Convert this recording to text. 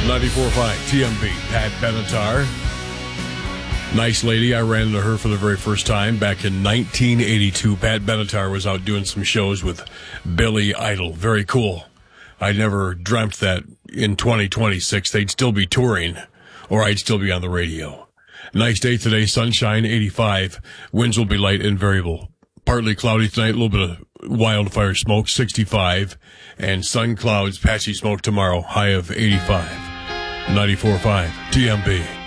94.5 TMB, Pat Benatar. Nice lady. I ran into her for the very first time back in 1982. Pat Benatar was out doing some shows with Billy Idol. Very cool. I never dreamt that in 2026 they'd still be touring or I'd still be on the radio. Nice day today, sunshine, 85. Winds will be light and variable. Partly cloudy tonight, a little bit of wildfire smoke, 65. And sun clouds, patchy smoke tomorrow, high of 85. 94.5 TMB.